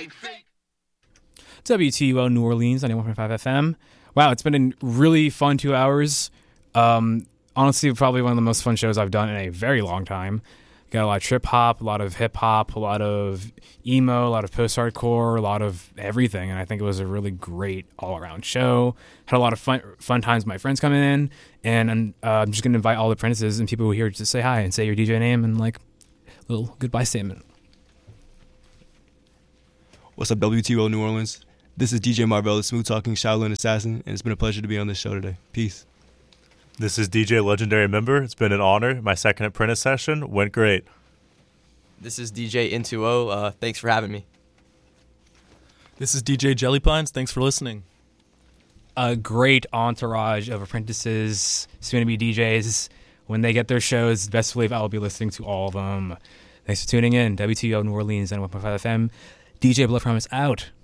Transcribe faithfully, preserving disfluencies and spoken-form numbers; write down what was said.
ain't fake. W T U L New Orleans, ninety-one point five F M. Wow, it's been a really fun two hours. Um, honestly, probably one of the most fun shows I've done in a very long time. Got a lot of trip hop, a lot of hip hop, a lot of emo, a lot of post hardcore, a lot of everything, and I think it was a really great all around show. Had a lot of fun fun times with my friends coming in, and uh, I'm just gonna invite all the apprentices and people who are here to say hi and say your D J name and like a little goodbye statement. What's up, W T U L New Orleans? This is D J Marvell, the smooth talking Shaolin assassin, and it's been a pleasure to be on this show today. Peace. This is D J Legendary Member. It's been an honor. My second apprentice session went great. This is D J N two O. Uh, thanks for having me. This is D J Jelly Pines. Thanks for listening. A great entourage of apprentices, soon-to-be D Js. When they get their shows, best believe I will be listening to all of them. Thanks for tuning in. W T U L New Orleans, ninety-one point five F M. D J Blood Promise out.